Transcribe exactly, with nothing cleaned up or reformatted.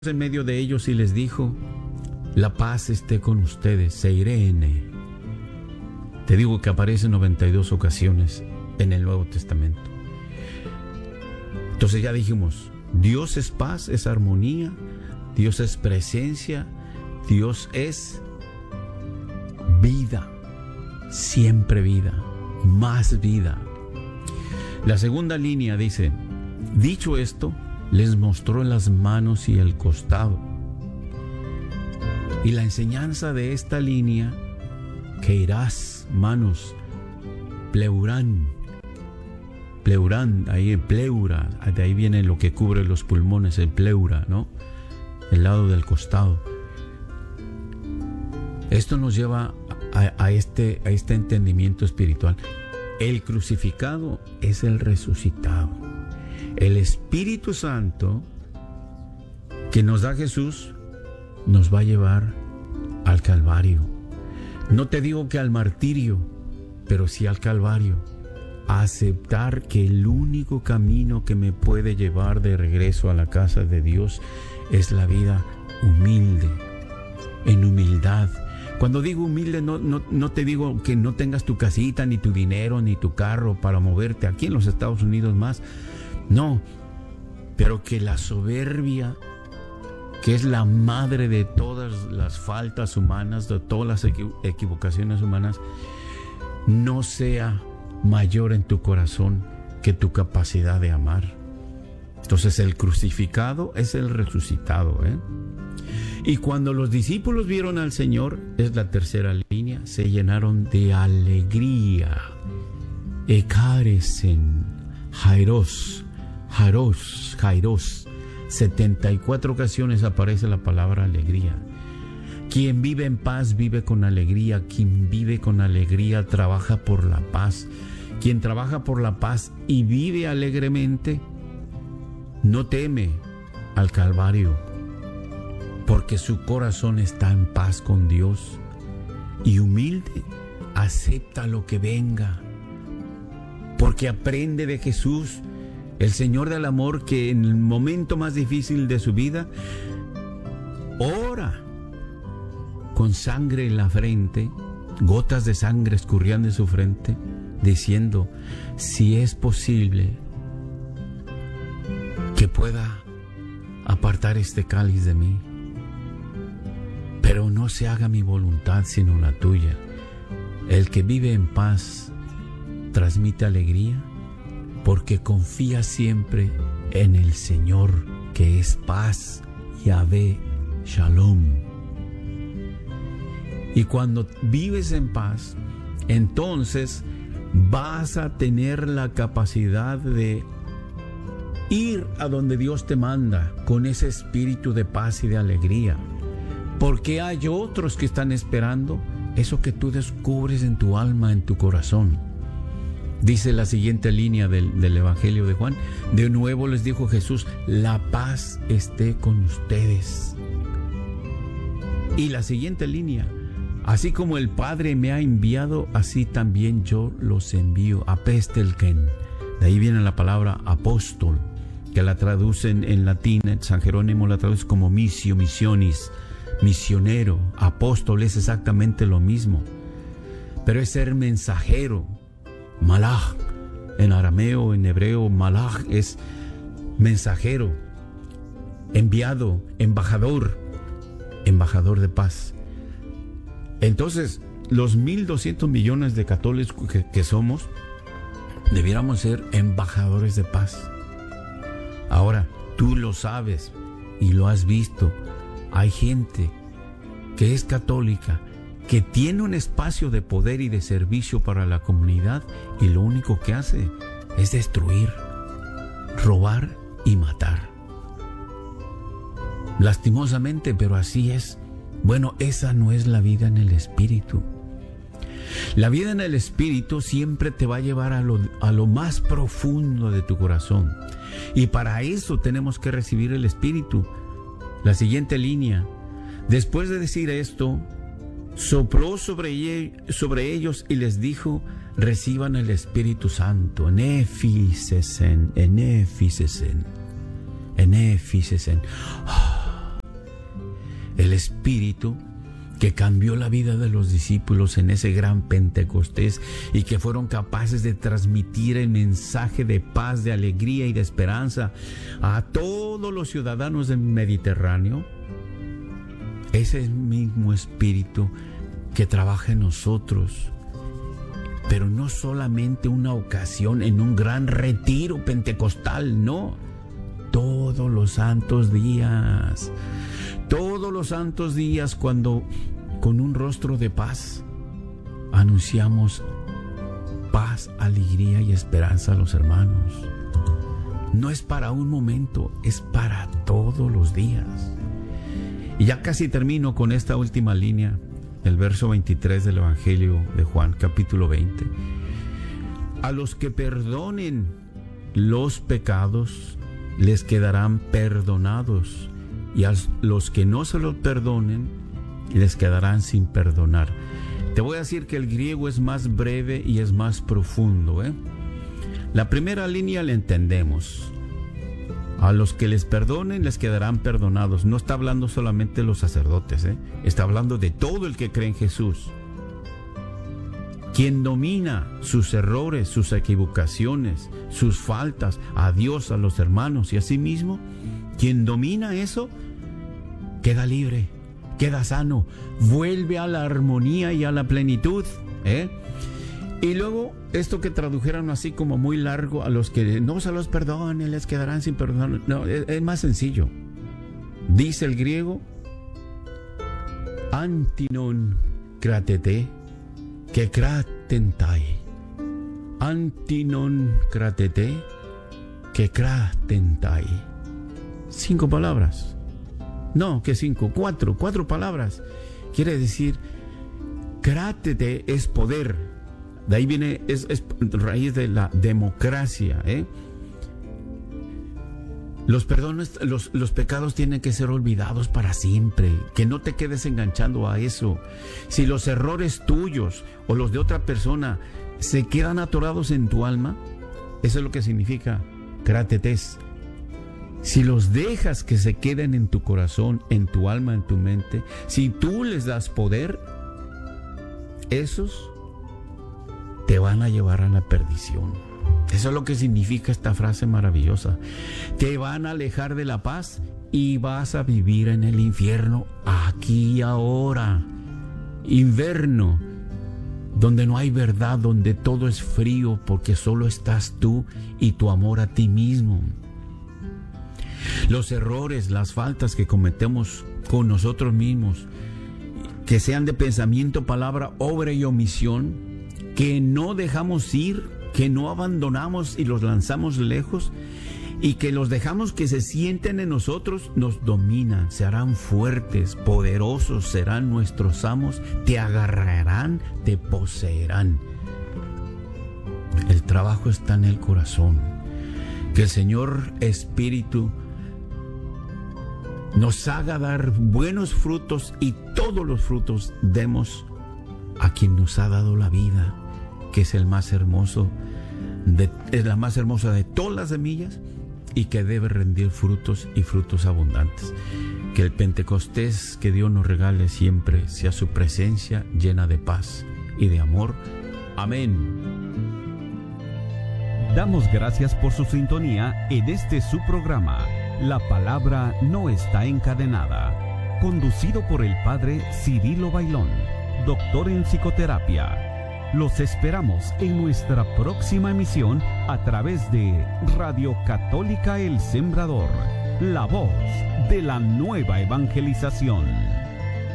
en medio de ellos y les dijo: la paz esté con ustedes, Seirene. Te digo que aparece en noventa y dos ocasiones en el Nuevo Testamento. Entonces ya dijimos, Dios es paz, es armonía, Dios es presencia, Dios es vida, siempre vida, más vida. La segunda línea dice: dicho esto, les mostró las manos y el costado. Y la enseñanza de esta línea, que irás, manos, pleurán, pleurán, ahí pleura, de ahí viene lo que cubre los pulmones, el pleura, ¿no? El lado del costado. Esto nos lleva a, a, este, a este entendimiento espiritual. El crucificado es el resucitado. El Espíritu Santo que nos da Jesús nos va a llevar al Calvario. No te digo que al martirio, pero sí al Calvario. A aceptar que el único camino que me puede llevar de regreso a la casa de Dios es la vida humilde, en humildad. Cuando digo humilde, no, no, no te digo que no tengas tu casita, ni tu dinero, ni tu carro para moverte. Aquí en los Estados Unidos más. No, pero que la soberbia, que es la madre de todas las faltas humanas, de todas las equivocaciones humanas, no sea mayor en tu corazón que tu capacidad de amar. Entonces el crucificado es el resucitado, ¿eh? Y cuando los discípulos vieron al Señor, es la tercera línea, se llenaron de alegría. Ekaresen, Jairos, Jairos, Jairos. setenta y cuatro ocasiones aparece la palabra alegría. Quien vive en paz vive con alegría. Quien vive con alegría trabaja por la paz. Quien trabaja por la paz y vive alegremente no teme al Calvario, porque su corazón está en paz con Dios, y humilde acepta lo que venga, porque aprende de Jesús, el Señor del amor, que en el momento más difícil de su vida ora con sangre en la frente, gotas de sangre escurrían de su frente, diciendo: si es posible que pueda apartar este cáliz de mí, pero no se haga mi voluntad sino la tuya. El que vive en paz transmite alegría, porque confía siempre en el Señor, que es paz, Yahvé, Shalom. Y cuando vives en paz, entonces vas a tener la capacidad de ir a donde Dios te manda con ese espíritu de paz y de alegría, porque hay otros que están esperando eso que tú descubres en tu alma, en tu corazón. Dice la siguiente línea del, del Evangelio de Juan: de nuevo les dijo Jesús: la paz esté con ustedes. Y la siguiente línea: así como el Padre me ha enviado, así también yo los envío. Apestelken. De ahí viene la palabra apóstol, que la traducen en latín, San Jerónimo la traduce como misio, misionis, misionero. Apóstol es exactamente lo mismo, pero es ser mensajero. Malach, en arameo, en hebreo, malach es mensajero, enviado, embajador, embajador de paz. Entonces, los mil doscientos millones de católicos que, que somos, debiéramos ser embajadores de paz. Ahora, tú lo sabes y lo has visto. Hay gente que es católica, que tiene un espacio de poder y de servicio para la comunidad, y lo único que hace es destruir, robar y matar. Lastimosamente, pero así es. Bueno, esa no es la vida en el Espíritu. La vida en el Espíritu siempre te va a llevar a lo, a lo más profundo de tu corazón. Y para eso tenemos que recibir el Espíritu. La siguiente línea: después de decir esto, sopló sobre, sobre ellos y les dijo: reciban el Espíritu Santo. Enéfisesen, enéfisesen, enéfisesen. el Espíritu que cambió la vida de los discípulos en ese gran Pentecostés y que fueron capaces de transmitir el mensaje de paz, de alegría y de esperanza a todos los ciudadanos del Mediterráneo. Ese mismo Espíritu que trabaja en nosotros, pero no solamente una ocasión en un gran retiro pentecostal, no, todos los santos días, todos los santos días, cuando con un rostro de paz anunciamos paz, alegría y esperanza a los hermanos. No es para un momento, es para todos los días. Y ya casi termino con esta última línea, el verso veintitrés del Evangelio de Juan, capítulo veinte. A los que perdonen los pecados, les quedarán perdonados, y a los que no se los perdonen, les quedarán sin perdonar. Te voy a decir que el griego es más breve y es más profundo, ¿eh? La primera línea la entendemos. A los que les perdonen, les quedarán perdonados. No está hablando solamente de los sacerdotes, ¿eh? Está hablando de todo el que cree en Jesús. Quien domina sus errores, sus equivocaciones, sus faltas, a Dios, a los hermanos y a sí mismo, quien domina eso, queda libre, queda sano, vuelve a la armonía y a la plenitud, ¿eh? Y luego, esto que tradujeron así como muy largo, a los que no se los perdonen, les quedarán sin perdonar. No, es, es más sencillo. Dice el griego, antinon kratete, que kratentai. Antinon kratete, que kratentai. Cinco palabras. No, que cinco, cuatro, cuatro palabras. Quiere decir, kratete es poder. De ahí viene, es, es raíz de la democracia, ¿eh? Los perdones, los, los pecados tienen que ser olvidados para siempre. Que no te quedes enganchando a eso. Si los errores tuyos o los de otra persona se quedan atorados en tu alma, eso es lo que significa kratetes. Si los dejas que se queden en tu corazón, en tu alma, en tu mente, si tú les das poder, esos te van a llevar a la perdición. Eso es lo que significa esta frase maravillosa. Te van a alejar de la paz y vas a vivir en el infierno aquí y ahora. Inverno, donde no hay verdad, donde todo es frío, porque solo estás tú y tu amor a ti mismo. Los errores, las faltas que cometemos con nosotros mismos, que sean de pensamiento, palabra, obra y omisión, que no dejamos ir, que no abandonamos y los lanzamos lejos, y que los dejamos que se sienten en nosotros, nos dominan, se harán fuertes, poderosos, serán nuestros amos, te agarrarán, te poseerán. El trabajo está en el corazón. Que el Señor Espíritu nos haga dar buenos frutos, y todos los frutos demos a quien nos ha dado la vida, que es el más hermoso, de, es la más hermosa de todas las semillas, y que debe rendir frutos y frutos abundantes. Que el Pentecostés que Dios nos regale siempre sea su presencia llena de paz y de amor. Amén. Damos gracias por su sintonía en este su programa, La Palabra No Está Encadenada, conducido por el Padre Cirilo Bailón, doctor en psicoterapia. Los esperamos en nuestra próxima emisión a través de Radio Católica El Sembrador, la voz de la nueva evangelización.